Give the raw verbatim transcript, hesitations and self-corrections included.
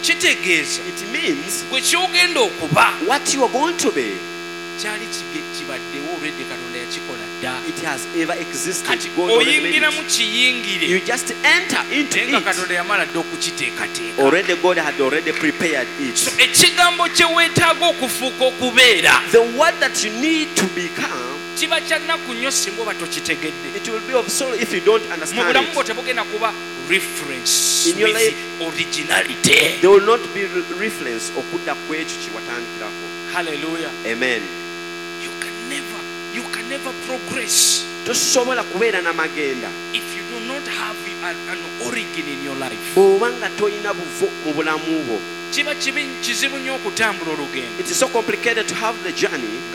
kitegeeza It means gwe kyogenda okuba what you are going to be, kyali kibaddewo olwedde Katonda yakikola dda. it has ever existed. Kati God already made oyingira mu it. kiyingire You just enter into naye nga it. Katonda yamala dda okukiteekateeka. Already God had already prepared So it. ekigambo kye weetaaga okufuuka okubeera The word that you need to become, kiba kya nnaku nnyo singa oba tokitegedde. it will be of sorrow if you don't Mu understand bulamu bwo it. tebugenda kuba reference In your with life- originality. There will not be re- reference okudda ku ekyo kye watandikirako. Hallelujah. Amen. You can never, you can never progress Tosobola kubeera n'amagenda if you do not have an, an origin in your life. bw'oba nga tolina buvo mu bulamu bwo. Kiba kibi- kizibu nnyo okutambula olugendo. It is so complicated to have the journey